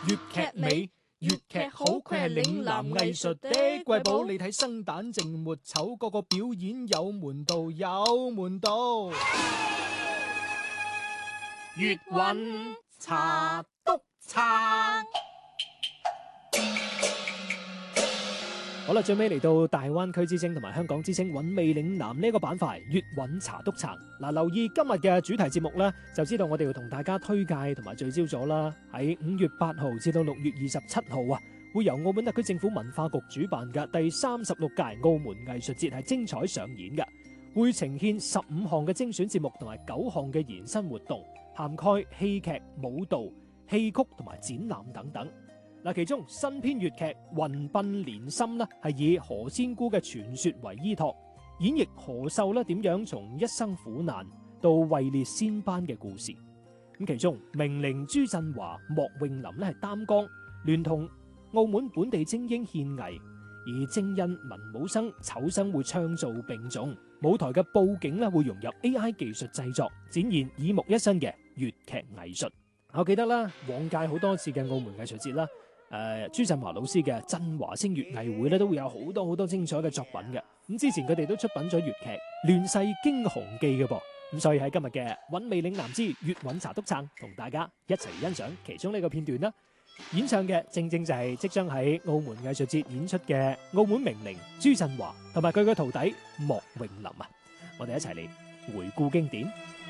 粵劇美，粵劇好，佢係嶺南藝術的瑰寶。你睇生旦淨末丑，個個表演有門道，有門道。 粵韻茶篤撐。 好啦，最尾嚟到大灣區之星同埋香港之星韻味嶺南呢個板塊，粵韻茶篤撐。嗱，留意今日嘅主題節目呢，就知道我哋要同大家推介同埋聚焦咗啦。喺5月8號至到6月27號啊，會由澳門特區政府文化局主辦嘅第36屆澳門藝術節係精彩上演嘅，會呈現15項嘅精選節目同埋9項嘅延伸活動，涵蓋戲劇、舞蹈、戲曲同埋展覽等等。嗱，其中新編粵劇《雲鬢蓮心》呢，係以何仙姑嘅傳說為依託，演繹何秀呢點樣從一生苦難到位列仙班嘅故事。咁其中名伶朱振華、莫詠林呢係擔綱，聯同澳門本地精英獻藝，而正印、文武生、丑生會唱做並重，舞台嘅佈景呢會融入 AI 技術製作，展現耳目一新嘅粵劇藝術。我記得啦，往屆好多次嘅澳門藝術節啦。朱振華老師嘅振華星粵藝會咧，都會有好多精彩嘅作品嘅。咁之前佢哋都出品咗粵劇《亂世驚鴻記》嘅噃。咁所以喺今日嘅韻味嶺南之粵韻茶篤撐，同大家一齊欣賞其中呢個片段啦。演唱嘅正就係即將喺澳門藝術節演出嘅澳門名伶朱振華同埋佢嘅徒弟莫詠林啊！我哋一齊嚟回顧經典。